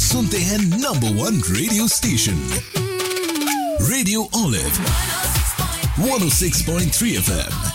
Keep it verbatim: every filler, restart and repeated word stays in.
सुनते हैं number one radio station radio olive one ओ six point three F M.